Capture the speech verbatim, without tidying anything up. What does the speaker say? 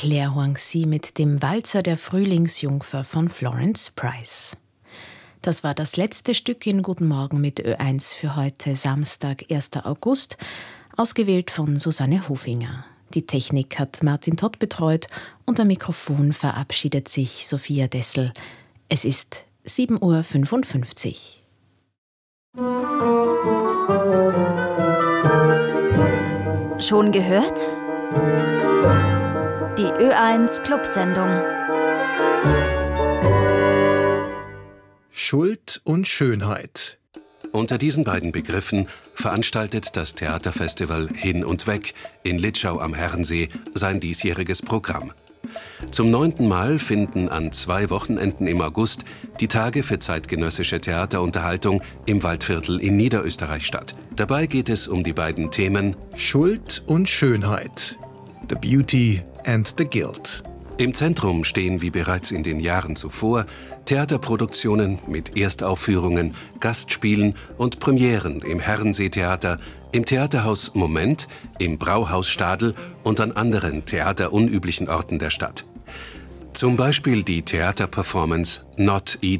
Claire Hoang-Sy mit dem Walzer der Frühlingsjungfer von Florence Price. Das war das letzte Stück in Guten Morgen mit Ö eins für heute, Samstag, erster August, ausgewählt von Susanne Hofinger. Die Technik hat Martin Todt betreut und am Mikrofon verabschiedet sich Sophia Dessel. Es ist sieben Uhr fünfundfünfzig. Schon gehört? Die Ö eins Clubsendung. Schuld und Schönheit. Unter diesen beiden Begriffen veranstaltet das Theaterfestival Hin und Weg in Litschau am Herrensee sein diesjähriges Programm. Zum neunten Mal finden an zwei Wochenenden im August die Tage für zeitgenössische Theaterunterhaltung im Waldviertel in Niederösterreich statt. Dabei geht es um die beiden Themen Schuld und Schönheit. The Beauty and the Guilt. Im Zentrum stehen wie bereits in den Jahren zuvor Theaterproduktionen mit Erstaufführungen, Gastspielen und Premieren im Herrenseetheater, im Theaterhaus Moment, im Brauhaus Stadl und an anderen theaterunüblichen Orten der Stadt. Zum Beispiel die Theaterperformance Not Eden